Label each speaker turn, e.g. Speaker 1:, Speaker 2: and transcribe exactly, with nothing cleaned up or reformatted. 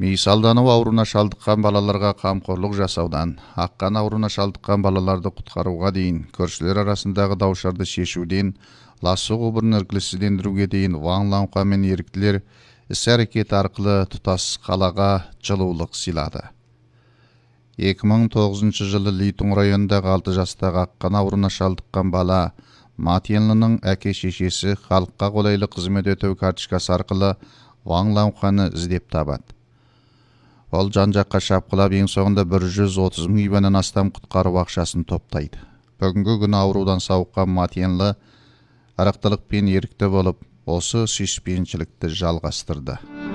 Speaker 1: Мейсалданып ауруына шалдыққан балаларға қамқорлық жасаудан, аққан ауруына шалдыққан балаларды құтқаруға дейін, көршілер арасындағы даушарды шешуден, ласы құбырын іркіліссіздендіруге дейін Ван Ланқа мен еріктілер іс-әрекет арқылы тұтас қалаға жылулық сыйлады. екі мың тоғызыншы жылы Литун районындағы алты жастағы аққан ауруына шалдыққан бала Матьенлінің әке-шешесі халыққа қолайлы қызмет өтеу карточкасы арқылы Ван Ланқаны іздеп табады. Ол жан-жаққа шапқылап, ең соңында бір жүз отыз мың юаннан астам құтқару ақшасын топтайды. Бүгінгі күні аурудан сауыққан Матьенлі ырықтылықпен ерікті болып, осы сүйіспеншілікті жалғастырды.